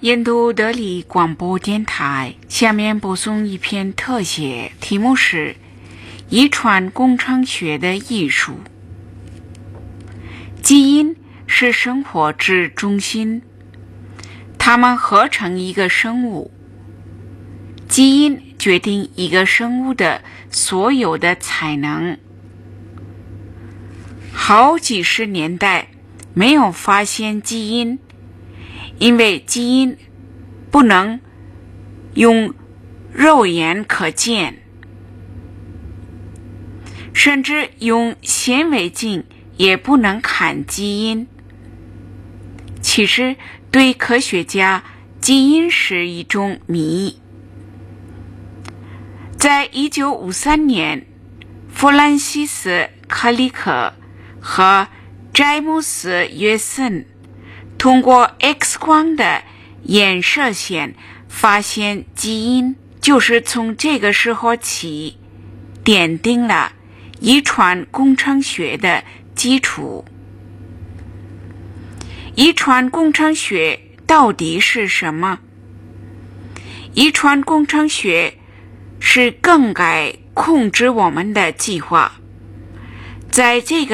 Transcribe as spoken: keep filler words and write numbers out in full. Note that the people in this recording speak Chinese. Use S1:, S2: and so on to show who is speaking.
S1: 印度德里广播电台，下面播送一篇特写，题目是遗传工程学的艺术。基因是生活之中心，它们合成一个生物。基因决定一个生物的所有的才能。好几十年代没有发现基因，因为基因不能用肉眼可见，甚至用显微镜也不能看基因。其实对科学家，基因是一种谜。在一九五三年，弗兰西斯·克里克和詹姆斯·约森通过 X 光的衍射线发现基因，就是从这个时候起奠定了遗传工程学的基础。遗传工程学到底是什么？遗传工程学是更改控制我们的计划，在这个